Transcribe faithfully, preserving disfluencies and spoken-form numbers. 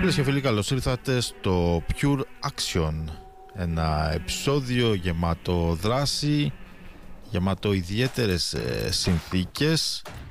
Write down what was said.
Φίλες και φίλοι, καλώς ήρθατε στο Pure Action. Ένα επεισόδιο γεμάτο δράση, γεμάτο ιδιαίτερες ε, συνθήκες,